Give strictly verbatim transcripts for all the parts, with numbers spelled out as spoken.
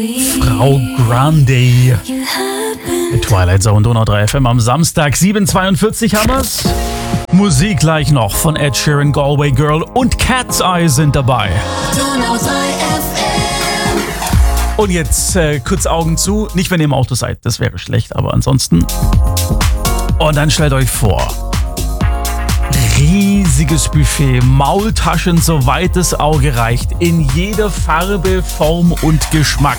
Frau Grande. Mit Twilight Zone Donau drei F M am Samstag, sieben Uhr zweiundvierzig haben wir's. Musik gleich noch von Ed Sheeran, Galway Girl und Cat's Eye sind dabei. Donau drei F M. Und jetzt äh, kurz Augen zu, nicht wenn ihr im Auto seid, das wäre schlecht, aber ansonsten. Und dann stellt euch vor, riesiges Buffet, Maultaschen soweit das Auge reicht, in jeder Farbe, Form und Geschmack.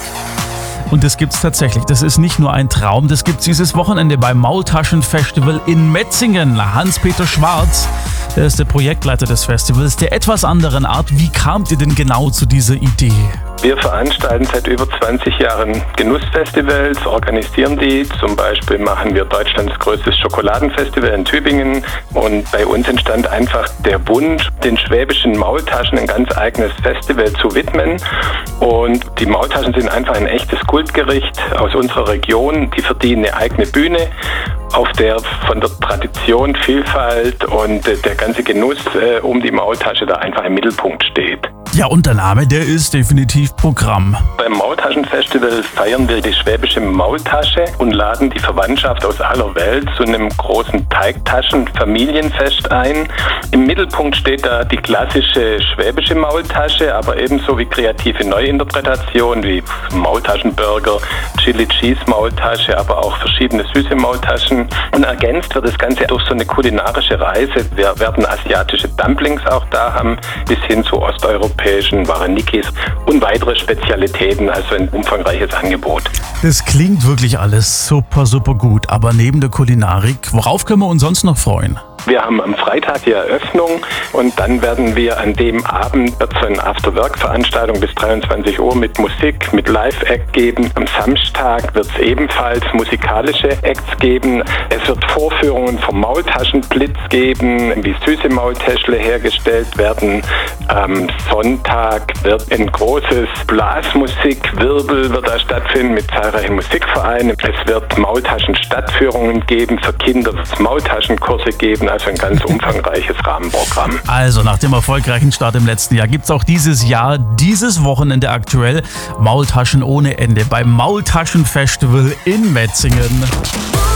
Und das gibt's tatsächlich. Das ist nicht nur ein Traum, das gibt's dieses Wochenende beim Maultaschenfestival in Metzingen. Hans-Peter Schwarz, der ist der Projektleiter des Festivals, der etwas anderen Art. Wie kamt ihr denn genau zu dieser Idee? Wir veranstalten seit über zwanzig Jahren Genussfestivals, organisieren die. Zum Beispiel machen wir Deutschlands größtes Schokoladenfestival in Tübingen. Und bei uns entstand einfach der Wunsch, den schwäbischen Maultaschen ein ganz eigenes Festival zu widmen. Und die Maultaschen sind einfach ein echtes Kultgericht aus unserer Region. Die verdienen eine eigene Bühne, auf der von der Tradition, Vielfalt und der ganze Genuss äh, um die Maultasche da einfach im Mittelpunkt steht. Ja, und der Name, der ist definitiv Programm. Beim Maultaschenfestival feiern wir die schwäbische Maultasche und laden die Verwandtschaft aus aller Welt zu einem großen Teigtaschen-Familienfest ein. Im Mittelpunkt steht da die klassische schwäbische Maultasche, aber ebenso wie kreative Neuinterpretationen wie Maultaschenburger, Chili Cheese Maultasche, aber auch verschiedene süße Maultaschen. Und ergänzt wird das Ganze durch so eine kulinarische Reise. Wir werden asiatische Dumplings auch da haben, bis hin zu osteuropäischen Varenikis und weitere Spezialitäten, also ein umfangreiches Angebot. Das klingt wirklich alles super, super gut. Aber neben der Kulinarik, worauf können wir uns sonst noch freuen? Wir haben am Freitag die Eröffnung und dann werden wir an dem Abend wird es eine After-Work-Veranstaltung bis dreiundzwanzig Uhr mit Musik, mit Live-Act geben. Am Samstag wird es ebenfalls musikalische Acts geben. Es wird Vorführungen vom Maultaschenblitz geben, wie süße Maultäschle hergestellt werden. Am Sonntag wird ein großes Blasmusikwirbel wird da stattfinden mit zahlreichen Musikvereinen. Es wird Maultaschen-Stadtführungen geben, für Kinder wird es Maultaschenkurse geben. Also ein ganz umfangreiches Rahmenprogramm. Also nach dem erfolgreichen Start im letzten Jahr gibt es auch dieses Jahr, dieses Wochenende aktuell, Maultaschen ohne Ende beim Maultaschenfestival in Metzingen.